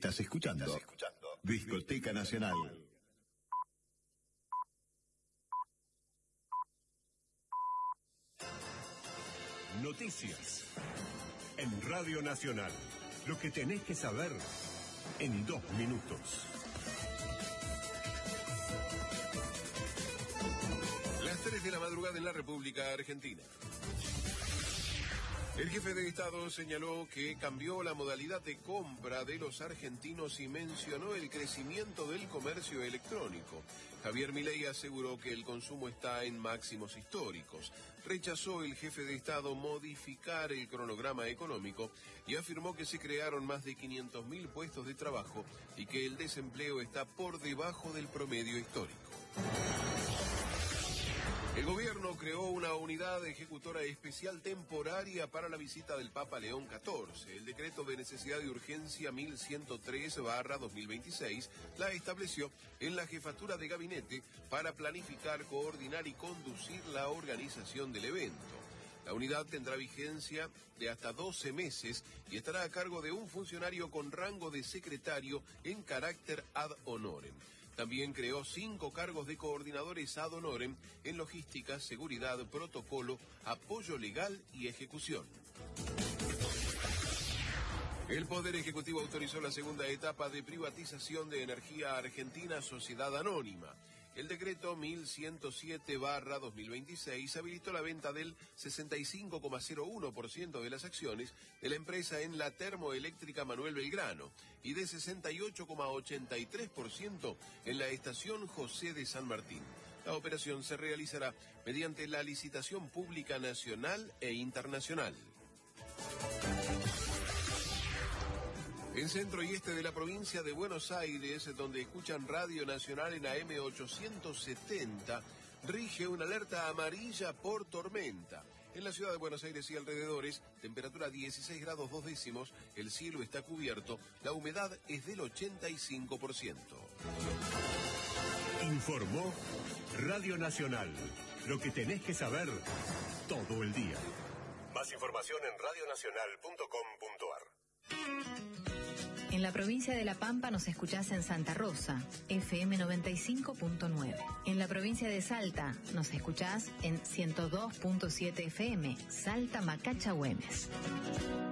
Estás escuchando Discoteca Nacional. Noticias en Radio Nacional. Lo que tenés que saber en 2 minutos. Las 3 de la madrugada en la República Argentina. El jefe de Estado señaló que cambió la modalidad de compra de los argentinos y mencionó el crecimiento del comercio electrónico. Javier Milei aseguró que el consumo está en máximos históricos. Rechazó el jefe de Estado modificar el cronograma económico y afirmó que se crearon más de 500.000 puestos de trabajo y que el desempleo está por debajo del promedio histórico. El gobierno creó una unidad ejecutora especial temporaria para la visita del Papa León XIV. El decreto de necesidad y urgencia 1103/2026 la estableció en la jefatura de gabinete para planificar, coordinar y conducir la organización del evento. La unidad tendrá vigencia de hasta 12 meses y estará a cargo de un funcionario con rango de secretario en carácter ad honorem. También creó 5 cargos de coordinadores ad honorem en logística, seguridad, protocolo, apoyo legal y ejecución. El Poder Ejecutivo autorizó la segunda etapa de privatización de Energía Argentina Sociedad Anónima. El decreto 1107/2026 habilitó la venta del 65,01% de las acciones de la empresa en la termoeléctrica Manuel Belgrano y de 68,83% en la estación José de San Martín. La operación se realizará mediante la licitación pública nacional e internacional. En centro y este de la provincia de Buenos Aires, donde escuchan Radio Nacional en AM 870, rige una alerta amarilla por tormenta. En la ciudad de Buenos Aires y alrededores, temperatura 16 grados 2 décimos, el cielo está cubierto, la humedad es del 85%. Informó Radio Nacional. Lo que tenés que saber todo el día. Más información en radionacional.com.ar. En la provincia de La Pampa nos escuchás en Santa Rosa, FM 95.9. En la provincia de Salta nos escuchás en 102.7 FM, Salta Macacha Güemes.